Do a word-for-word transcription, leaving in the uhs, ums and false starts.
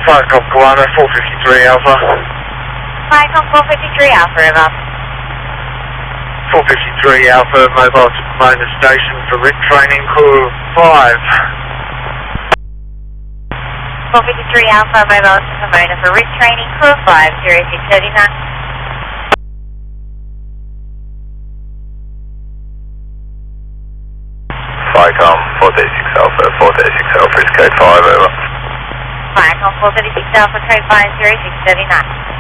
Falcon Guano, four fifty-three Alpha. Falcon four fifty-three Alpha, over. four fifty-three Alpha, mobile to Pomona Station for R I C training, crew five. four fifty-three Alpha, mobile to Pomona for R I C training, crew five, zero six seven nine. Falcon four thirty-six Alpha, four thirty-six Alpha is code five, over. Falcon four thirty-six Alpha, code five, zero six seven nine.